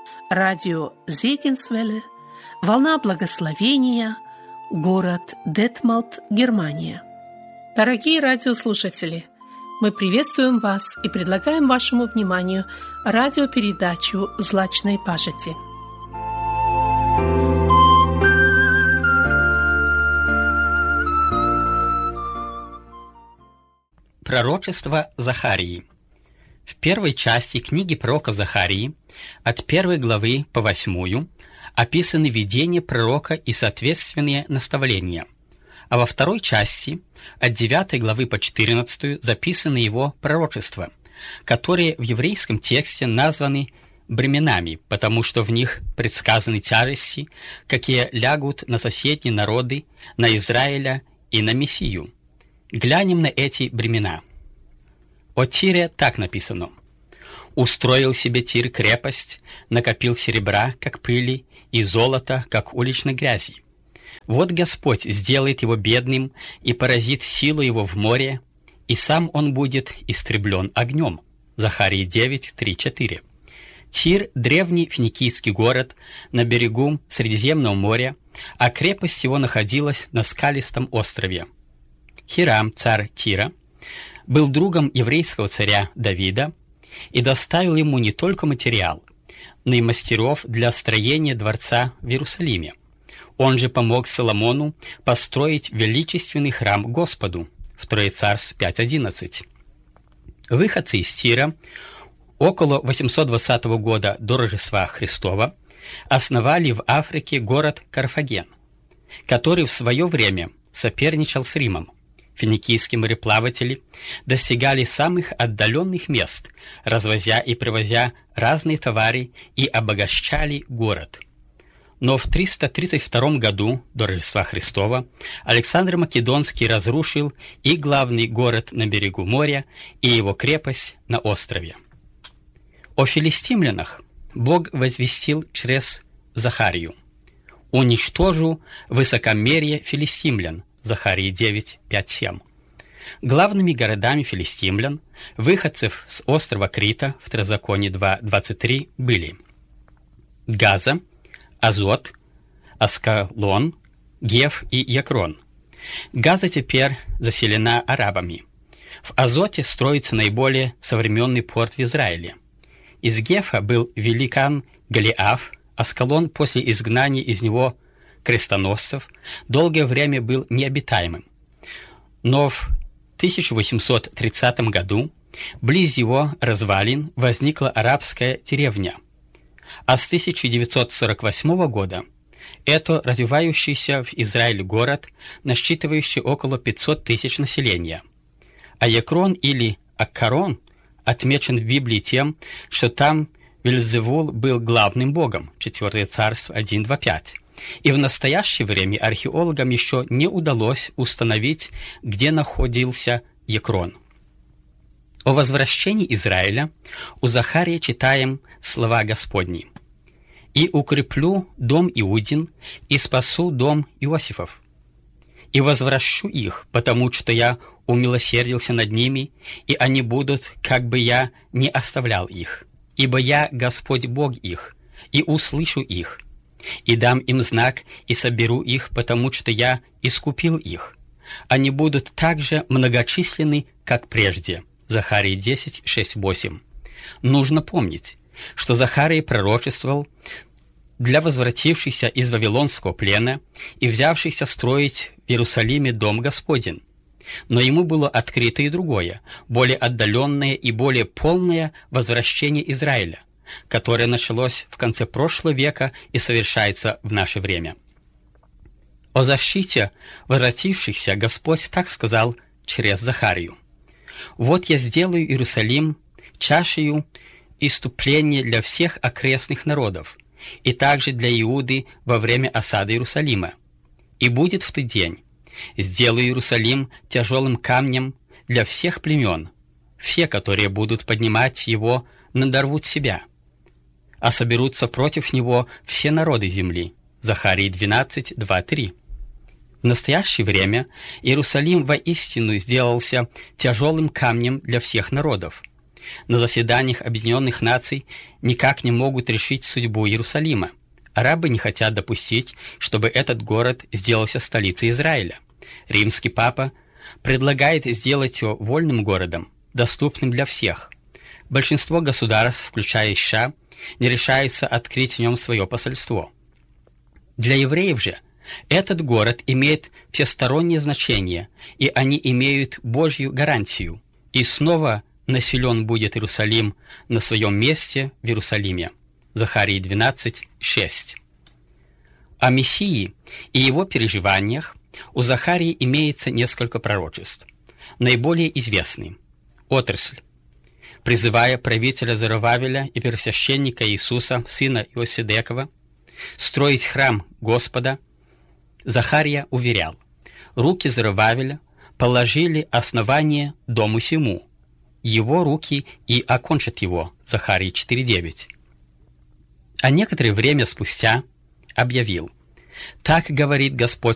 радио Зегенсвелле, волна благословения, город Детмалт, Германия. Дорогие радиослушатели, мы приветствуем вас и предлагаем вашему вниманию радиопередачу «Злачной пажити». Пророчество Захарии. В первой части книги пророка Захарии, от 1 главы по 8, описаны видения пророка и соответственные наставления, а во второй части, от 9 главы по 14, записаны его пророчества, которые в еврейском тексте названы бременами, потому что в них предсказаны тяжести, какие лягут на соседние народы, на Израиля и на Мессию. Глянем на эти бремена. О Тире так написано: «Устроил себе Тир крепость, накопил серебра, как пыли, и золота, как уличной грязи. Вот Господь сделает его бедным и поразит силу его в море, и сам он будет истреблен огнем». Захарии 9, 3, 4. Тир – древний финикийский город на берегу Средиземного моря, а крепость его находилась на скалистом острове. Хирам, царь Тира, был другом еврейского царя Давида и доставил ему не только материал, но и мастеров для строения дворца в Иерусалиме. Он же помог Соломону построить величественный храм Господу. 2 Царств 5:11. Выходцы из Тира около 820 года до Рождества Христова основали в Африке город Карфаген, который в свое время соперничал с Римом. Финикийские мореплаватели достигали самых отдаленных мест, развозя и привозя разные товары, и обогащали город. Но в 332 году до Рождества Христова Александр Македонский разрушил и главный город на берегу моря, и его крепость на острове. О филистимлянах Бог возвестил через Захарию: «Уничтожу высокомерие филистимлян». Захарии 9, 5, 7. Главными городами филистимлян, выходцев с острова Крита, Второзаконие 2, 23, были Газа, Азот, Аскалон, Геф и Екрон. Газа теперь заселена арабами. В Азоте строится наиболее современный порт в Израиле. Из Гефа был великан Голиаф. Аскалон после изгнания из него крестоносцев долгое время был необитаемым. Но в 1830 году близ его развалин возникла арабская деревня, а с 1948 года это развивающийся в Израиле город, насчитывающий около 500 тысяч населения. А Екрон или Аккарон отмечен в Библии тем, что там Вельзевул был главным богом. 4 Царств 1, 2, 5. И в настоящее время археологам еще не удалось установить, где находился Екрон. О возвращении Израиля у Захарии читаем слова Господни: «И укреплю дом Иудин, и спасу дом Иосифов, и возвращу их, потому что я умилосердился над ними, и они будут, как бы я не оставлял их. Ибо я Господь Бог их, и услышу их, и дам им знак, и соберу их, потому что я искупил их. Они будут так же многочисленны, как прежде». Захарии 10, 6, 8. Нужно помнить, что Захарий пророчествовал для возвратившихся из Вавилонского плена и взявшихся строить в Иерусалиме дом Господень. Но ему было открыто и другое, более отдаленное и более полное возвращение Израиля, которое началось в конце прошлого века и совершается в наше время. О защите возвратившихся Господь так сказал через Захарию: «Вот я сделаю Иерусалим чашею иступления для всех окрестных народов, и также для Иуды во время осады Иерусалима. И будет в тот день: сделаю Иерусалим тяжелым камнем для всех племен. Все, которые будут поднимать его, надорвут себя, а соберутся против него все народы земли». Захарии 12, 2, 3. В настоящее время Иерусалим воистину сделался тяжелым камнем для всех народов. На заседаниях Объединенных Наций никак не могут решить судьбу Иерусалима. Арабы не хотят допустить, чтобы этот город сделался столицей Израиля. Римский папа предлагает сделать его вольным городом, доступным для всех. Большинство государств, включая США, не решается открыть в нем свое посольство. Для евреев же этот город имеет всестороннее значение, и они имеют Божью гарантию, и снова населен будет Иерусалим на своем месте в Иерусалиме. Захарии 12:6. О Мессии и его переживаниях у Захарии имеется несколько пророчеств. Наиболее известный – отрасль. Призывая правителя Зоровавеля и первосвященника Иисуса, сына Иосидекова, строить храм Господа, Захария уверял: руки Зоровавеля положили основание дому сему, его руки и окончат его. Захарии 4:9. А некоторое время спустя объявил: «Так говорит Господь